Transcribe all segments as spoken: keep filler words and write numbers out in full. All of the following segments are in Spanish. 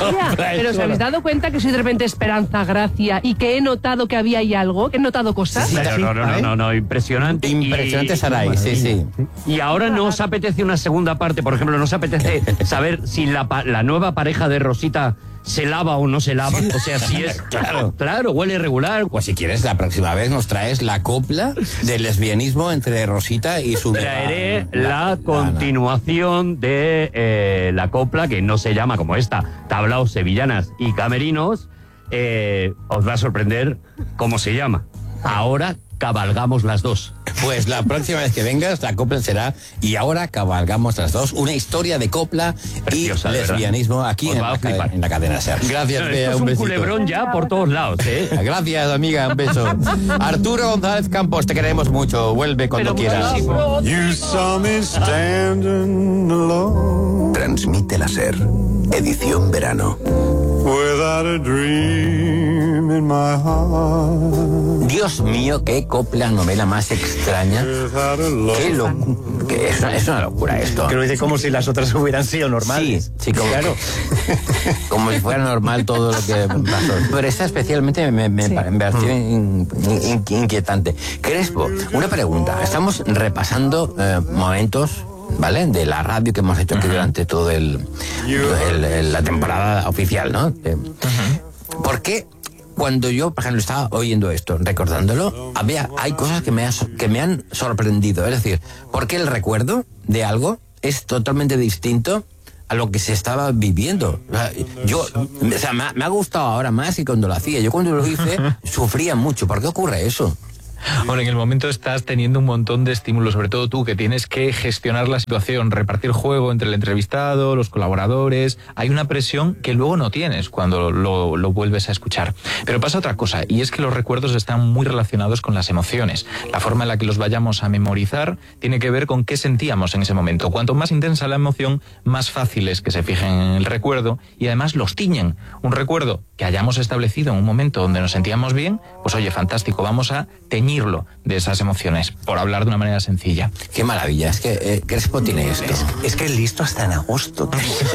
Pero ¿os habéis dado cuenta que soy de repente Esperanza Gracia y que he notado que había ahí algo? ¿Que he notado cosas? Sí, no, no, no, no, no, impresionante. Impresionante, y, Saray, sí, sí. Y ahora no os apetece una segunda parte, por ejemplo, no os apetece saber si la, la nueva pareja de Rosita se lava o no se lava, o sea, si es... Claro. Claro, huele regular. Pues si quieres, la próxima vez nos traes la copla del lesbianismo entre Rosita y su... Traeré la, la continuación de eh, la copla, que no se llama como esta, Tablaos, Sevillanas y Camerinos. Eh, os va a sorprender cómo se llama. Ahora cabalgamos las dos. Pues la próxima vez que vengas, la copla será Y ahora cabalgamos las dos. Una historia de copla Preciosa, y lesbianismo aquí en la, cadena, en la cadena SER. Gracias, no, Bea, esto es un, un besito. culebrón ya por todos lados, ¿eh? Gracias, amiga, un beso. Arturo González Campos, te queremos mucho. Vuelve cuando Pero quieras. You saw me standing alone. Transmite la SER, edición verano. Without a dream in my heart. Dios mío, qué copla novela más extraña. Qué lo, que es, una, es una locura esto. Que lo dice como si las otras hubieran sido normales. Sí, sí, como, claro. Como si fuera normal todo lo que pasó. Pero esta especialmente me, me, sí. me pareció in, in, inquietante. Crespo, una pregunta. Estamos repasando eh, momentos, ¿vale?, de la radio que hemos hecho aquí durante todo el, el, el la temporada oficial, ¿no? Uh-huh. ¿Por qué cuando yo, por ejemplo, estaba oyendo esto, recordándolo, había hay cosas que me, ha, que me han sorprendido? Es decir, ¿por qué el recuerdo de algo es totalmente distinto a lo que se estaba viviendo? O sea, yo, o sea, me ha, me ha gustado ahora más que cuando lo hacía. Yo cuando lo hice sufría mucho. ¿Por qué ocurre eso? Ahora, en el momento estás teniendo un montón de estímulos, sobre todo tú, que tienes que gestionar la situación, repartir juego entre el entrevistado, los colaboradores. Hay una presión que luego no tienes cuando lo, lo vuelves a escuchar. Pero pasa otra cosa, y es que los recuerdos están muy relacionados con las emociones. La forma en la que los vayamos a memorizar tiene que ver con qué sentíamos en ese momento. Cuanto más intensa la emoción, más fácil es que se fijen en el recuerdo y además los tiñen. Un recuerdo que hayamos establecido en un momento donde nos sentíamos bien, pues oye, fantástico, vamos a teñir de esas emociones, por hablar de una manera sencilla. Qué maravilla, es que eh, Crespo tiene esto. Es, es que es listo hasta en agosto.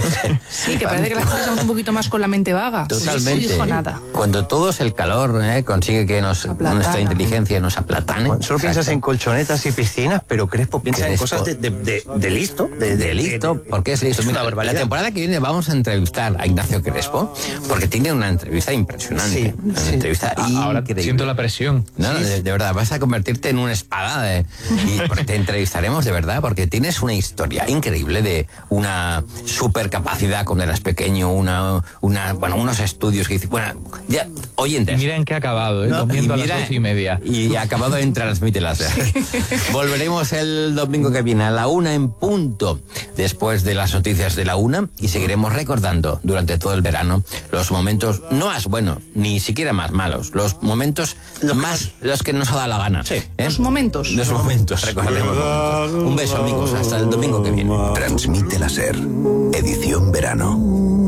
Sí, que parece que las cosas estamos un poquito más con la mente vaga. Totalmente. No dijo nada. Cuando todo es el calor, eh, consigue que nos, nuestra inteligencia nos aplatane. Bueno, solo piensas en colchonetas y piscinas, pero Crespo piensa Crespo. en cosas de, de, de, de listo. De, de listo, de, porque es listo. Es Mira, la temporada que viene vamos a entrevistar a Ignacio Crespo, porque tiene una entrevista impresionante. Sí, una sí. entrevista Ahora increíble. siento la presión. No, sí, de, de verdad, vas a convertirte en una espada de, y porque te entrevistaremos de verdad, porque tienes una historia increíble de una super capacidad cuando eras pequeño, una, una, bueno, unos estudios que dices, bueno, ya, oyentes. Y mira en qué ha acabado, ¿eh? No, Comiendo y a mira, las ocho y media. Y ha acabado de Transmite la SER. Volveremos el domingo que viene a la una en punto, después de las noticias de la una, y seguiremos recordando durante todo el verano los momentos no más buenos, ni siquiera más malos, los momentos los más, los que nos ha dado la gana. Sí. ¿Eh? Los momentos. Los momentos, recordaremos momentos. Un beso, amigos, hasta el domingo que viene. Transmite la SER, edición verano.